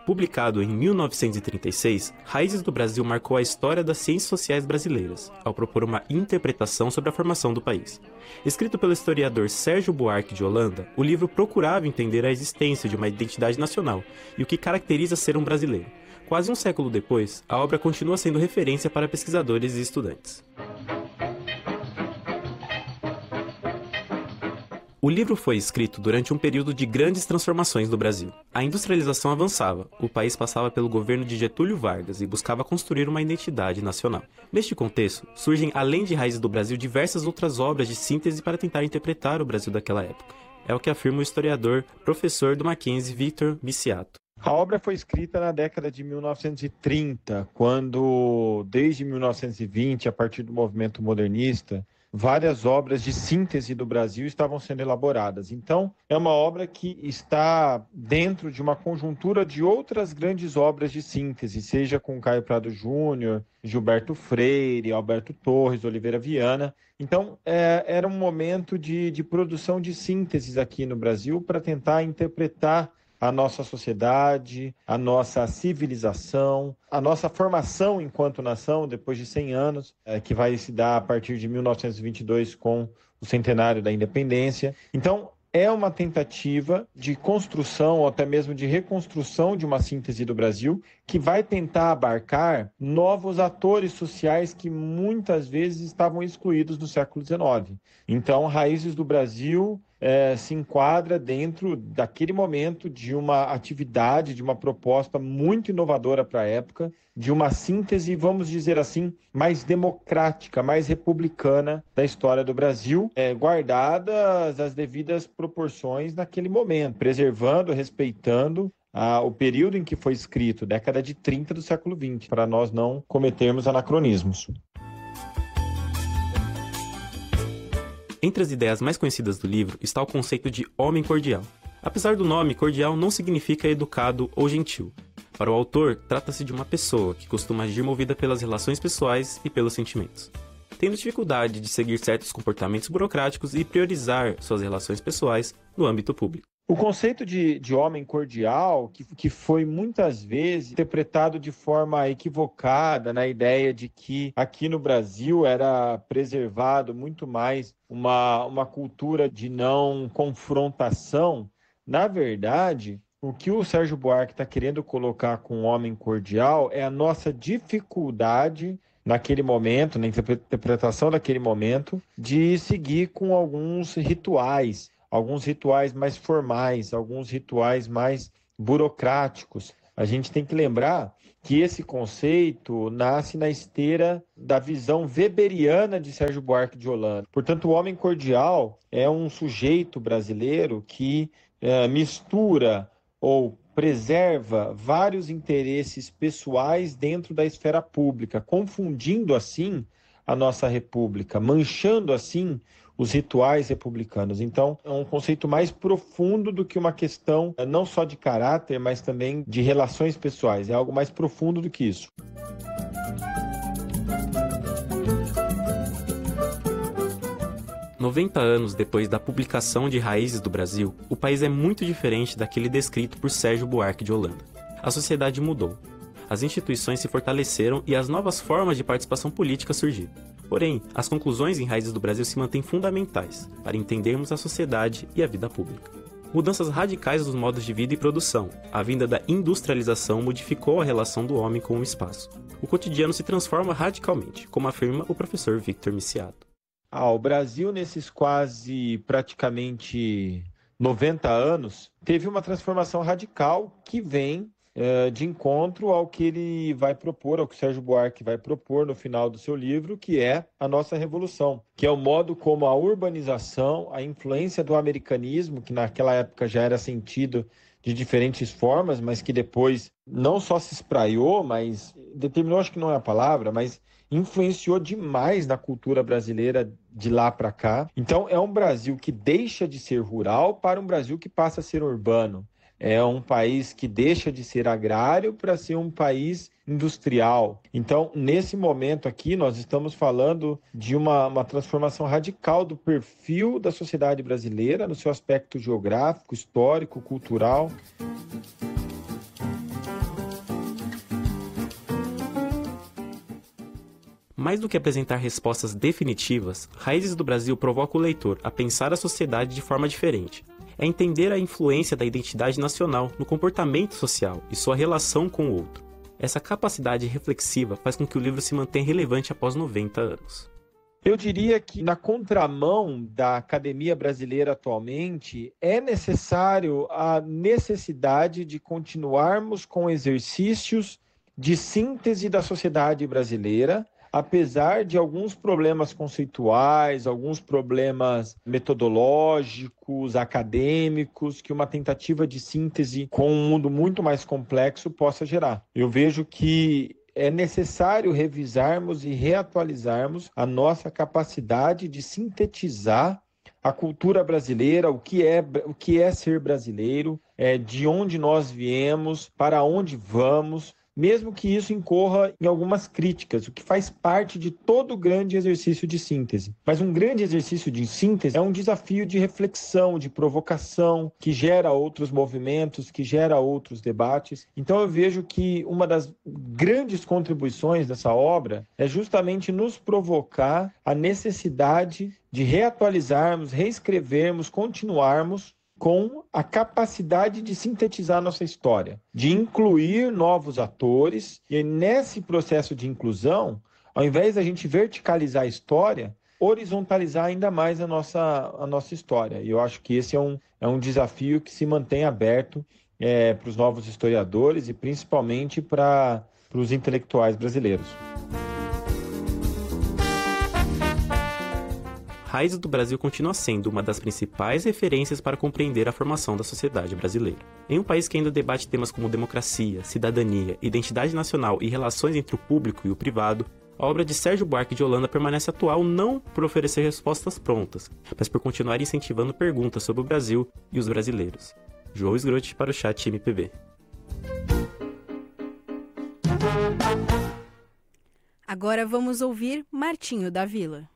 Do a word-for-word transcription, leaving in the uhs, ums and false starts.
Publicado em mil novecentos e trinta e seis, Raízes do Brasil marcou a história das ciências sociais brasileiras, ao propor uma interpretação sobre a formação do país. Escrito pelo historiador Sérgio Buarque de Holanda, o livro procurava entender a existência de uma identidade nacional e o que caracteriza ser um brasileiro. Quase um século depois, a obra continua sendo referência para pesquisadores e estudantes. O livro foi escrito durante um período de grandes transformações no Brasil. A industrialização avançava, o país passava pelo governo de Getúlio Vargas e buscava construir uma identidade nacional. Neste contexto, surgem, além de Raízes do Brasil, diversas outras obras de síntese para tentar interpretar o Brasil daquela época. É o que afirma o historiador, professor do Mackenzie, Victor Misiato. A obra foi escrita na década de mil novecentos e trinta, quando, desde mil novecentos e vinte, a partir do movimento modernista, várias obras de síntese do Brasil estavam sendo elaboradas. Então, é uma obra que está dentro de uma conjuntura de outras grandes obras de síntese, seja com Caio Prado Júnior, Gilberto Freire, Alberto Torres, Oliveira Viana. Então, é, era um momento de, de produção de sínteses aqui no Brasil para tentar interpretar a nossa sociedade, a nossa civilização, a nossa formação enquanto nação, depois de cem anos, é, que vai se dar a partir de mil novecentos e vinte e dois com o centenário da independência. Então, é uma tentativa de construção, ou até mesmo de reconstrução de uma síntese do Brasil, que vai tentar abarcar novos atores sociais que muitas vezes estavam excluídos no século dezenove. Então, Raízes do Brasil é, se enquadra dentro daquele momento de uma atividade, de uma proposta muito inovadora para a época, de uma síntese, vamos dizer assim, mais democrática, mais republicana da história do Brasil, é, guardadas as devidas proporções naquele momento, preservando, respeitando ah, o período em que foi escrito, década de trinta do século vinte, para nós não cometermos anacronismos. Entre as ideias mais conhecidas do livro está o conceito de homem cordial. Apesar do nome, cordial não significa educado ou gentil. Para o autor, trata-se de uma pessoa que costuma agir movida pelas relações pessoais e pelos sentimentos, tendo dificuldade de seguir certos comportamentos burocráticos e priorizar suas relações pessoais no âmbito público. O conceito de, de homem cordial, que, que foi muitas vezes interpretado de forma equivocada, na ideia de que aqui no Brasil era preservado muito mais uma, uma cultura de não confrontação, na verdade, o que o Sérgio Buarque está querendo colocar com o homem cordial é a nossa dificuldade naquele momento, na interpretação daquele momento, de seguir com alguns rituais, alguns rituais mais formais, alguns rituais mais burocráticos. A gente tem que lembrar que esse conceito nasce na esteira da visão weberiana de Sérgio Buarque de Holanda. Portanto, o homem cordial é um sujeito brasileiro que é, mistura ou preserva vários interesses pessoais dentro da esfera pública, confundindo assim a nossa república, manchando assim os rituais republicanos. Então, é um conceito mais profundo do que uma questão não só de caráter, mas também de relações pessoais. É algo mais profundo do que isso. noventa anos depois da publicação de Raízes do Brasil, o país é muito diferente daquele descrito por Sérgio Buarque de Holanda. A sociedade mudou. As instituições se fortaleceram e as novas formas de participação política surgiram. Porém, as conclusões em Raízes do Brasil se mantêm fundamentais para entendermos a sociedade e a vida pública. Mudanças radicais dos modos de vida e produção. A vinda da industrialização modificou a relação do homem com o espaço. O cotidiano se transforma radicalmente, como afirma o professor Victor Misiato. Ah, o Brasil, nesses quase praticamente noventa anos, teve uma transformação radical que vem é, de encontro ao que ele vai propor, ao que o Sérgio Buarque vai propor no final do seu livro, que é a nossa revolução, que é o modo como a urbanização, a influência do americanismo, que naquela época já era sentido de diferentes formas, mas que depois não só se espraiou, mas determinou, acho que não é a palavra, mas influenciou demais na cultura brasileira de lá para cá. Então, é um Brasil que deixa de ser rural para um Brasil que passa a ser urbano. É um país que deixa de ser agrário para ser um país industrial. Então, nesse momento aqui, nós estamos falando de uma, uma transformação radical do perfil da sociedade brasileira, no seu aspecto geográfico, histórico, cultural. Mais do que apresentar respostas definitivas, Raízes do Brasil provoca o leitor a pensar a sociedade de forma diferente. É entender a influência da identidade nacional no comportamento social e sua relação com o outro. Essa capacidade reflexiva faz com que o livro se mantenha relevante após noventa anos. Eu diria que, na contramão da academia brasileira atualmente, é necessário a necessidade de continuarmos com exercícios de síntese da sociedade brasileira, apesar de alguns problemas conceituais, alguns problemas metodológicos, acadêmicos, que uma tentativa de síntese com um mundo muito mais complexo possa gerar. Eu vejo que é necessário revisarmos e reatualizarmos a nossa capacidade de sintetizar a cultura brasileira, o que é, o que é ser brasileiro, é, de onde nós viemos, para onde vamos, mesmo que isso incorra em algumas críticas, o que faz parte de todo grande exercício de síntese. Mas um grande exercício de síntese é um desafio de reflexão, de provocação, que gera outros movimentos, que gera outros debates. Então eu vejo que uma das grandes contribuições dessa obra é justamente nos provocar a necessidade de reatualizarmos, reescrevermos, continuarmos com a capacidade de sintetizar nossa história, de incluir novos atores, e nesse processo de inclusão, ao invés da gente verticalizar a história, horizontalizar ainda mais a nossa, a nossa história. E eu acho que esse é um, é um desafio que se mantém aberto é, para os novos historiadores e principalmente para, para os intelectuais brasileiros. Raízes do Brasil continua sendo uma das principais referências para compreender a formação da sociedade brasileira. Em um país que ainda debate temas como democracia, cidadania, identidade nacional e relações entre o público e o privado, a obra de Sérgio Buarque de Holanda permanece atual não por oferecer respostas prontas, mas por continuar incentivando perguntas sobre o Brasil e os brasileiros. João Sgrotti para o Chat M P B. Agora vamos ouvir Martinho da Vila.